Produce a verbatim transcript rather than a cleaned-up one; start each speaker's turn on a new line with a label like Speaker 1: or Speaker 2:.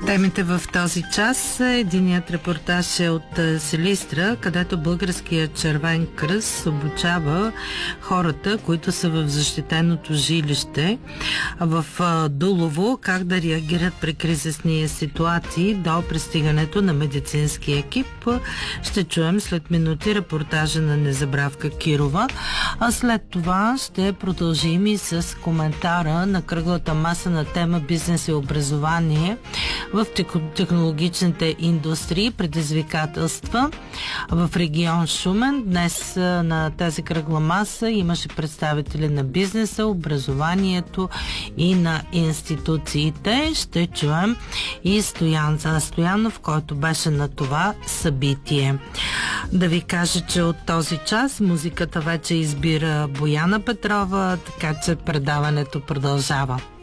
Speaker 1: Темите в този час. Единият репортаж е от Силистра, където Българският червен кръст обучава хората, които са в защитеното жилище в Дулово, как да реагират при кризисни ситуации до пристигането на медицински екип. Ще чуем след минути репортажа на Незабравка Кирова, а след това ще продължим и с коментара на кръглата маса на тема бизнес и образование в технологичните индустрии, предизвикателства в регион Шумен. Днес на тази кръгла маса имаше представители на бизнеса, образованието и на институциите. Ще чуем и Стоян Стоянов, който беше на това събитие. Да ви кажа, че от този час музиката вече избира Бояна Петрова, така че предаването продължава.